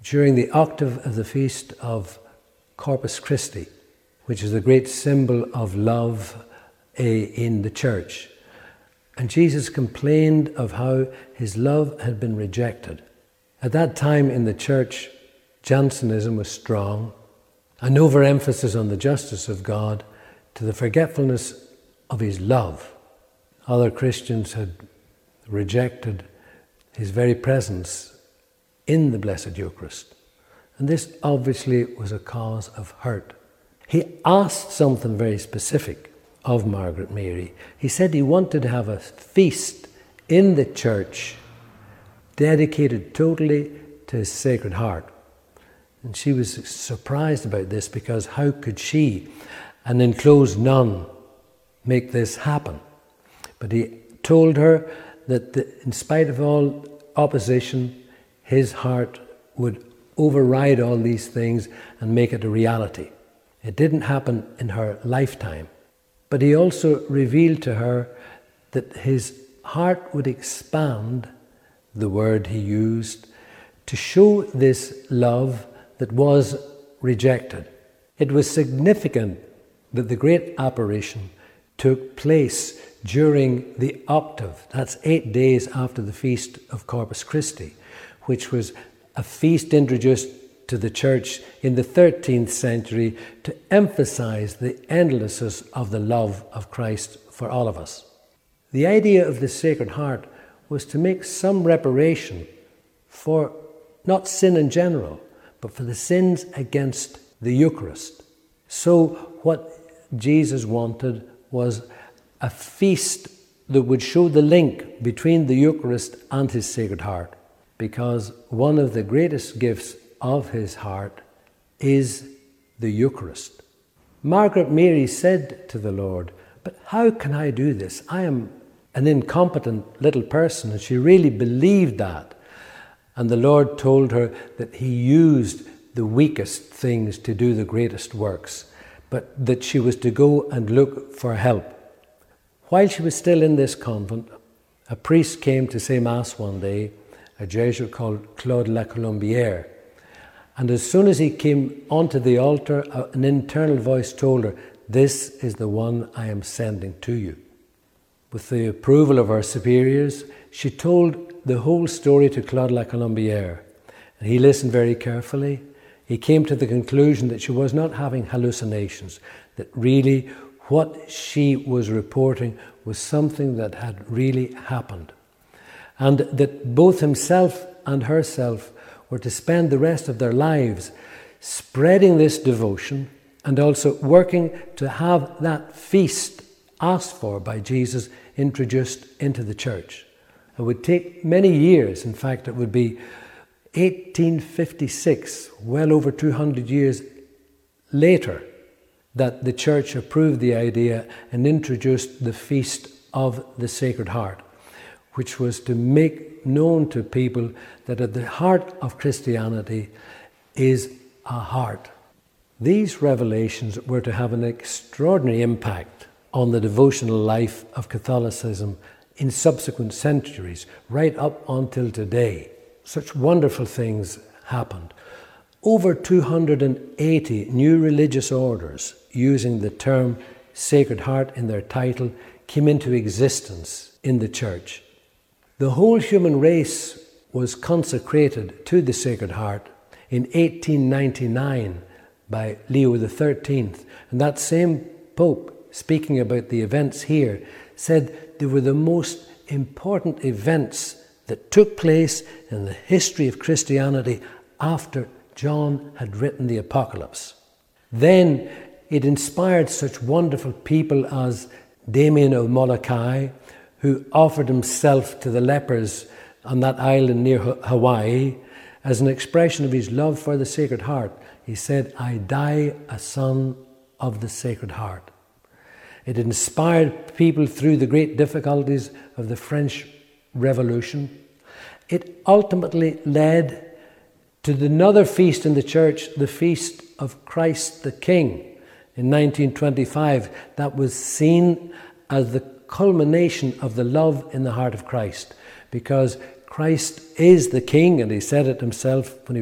during the octave of the feast of Corpus Christi, which is a great symbol of love in the church. And Jesus complained of how his love had been rejected. At that time in the church, Jansenism was strong, an overemphasis on the justice of God to the forgetfulness of his love. Other Christians had rejected his very presence in the Blessed Eucharist. And this obviously was a cause of hurt. He asked something very specific of Margaret Mary. He said he wanted to have a feast in the church dedicated totally to his Sacred Heart. And she was surprised about this, because how could she, an enclosed nun, make this happen? But he told her that in spite of all opposition, his heart would override all these things and make it a reality. It didn't happen in her lifetime. But he also revealed to her that his heart would expand, the word he used, to show this love that was rejected. It was significant that the great apparition took place during the octave. That's 8 days after the feast of Corpus Christi, which was a feast introduced to the church in the 13th century to emphasize the endlessness of the love of Christ for all of us. The idea of the Sacred Heart was to make some reparation for not sin in general, but for the sins against the Eucharist. So what Jesus wanted was a feast that would show the link between the Eucharist and his Sacred Heart, because one of the greatest gifts of his heart is the Eucharist. Margaret Mary said to the Lord, "But how can I do this? I am an incompetent little person." And she really believed that. And the Lord told her that he used the weakest things to do the greatest works, but that she was to go and look for help. While she was still in this convent, a priest came to say Mass one day, a Jesuit called Claude La Colombière. And as soon as he came onto the altar, an internal voice told her, "This is the one I am sending to you." With the approval of her superiors, she told the whole story to Claude La Colombière. And he listened very carefully. He came to the conclusion that she was not having hallucinations, that really what she was reporting was something that had really happened. And that both himself and herself were to spend the rest of their lives spreading this devotion and also working to have that feast asked for by Jesus introduced into the church. It would take many years. In fact, it would be 1856, well over 200 years later, that the church approved the idea and introduced the Feast of the Sacred Heart, which was to make known to people that at the heart of Christianity is a heart. These revelations were to have an extraordinary impact on the devotional life of Catholicism in subsequent centuries, right up until today. Such wonderful things happened. Over 280 new religious orders using the term Sacred Heart in their title came into existence in the church. The whole human race was consecrated to the Sacred Heart in 1899 by Leo XIII. And that same Pope, speaking about the events here, said they were the most important events that took place in the history of Christianity after John had written the Apocalypse. Then it inspired such wonderful people as Damien of Molokai, who offered himself to the lepers on that island near Hawaii as an expression of his love for the Sacred Heart. He said, "I die a son of the Sacred Heart." It inspired people through the great difficulties of the French Revolution. It ultimately led to another feast in the church, the Feast of Christ the King in 1925, that was seen as the culmination of the love in the heart of Christ, because Christ is the King, and he said it himself when he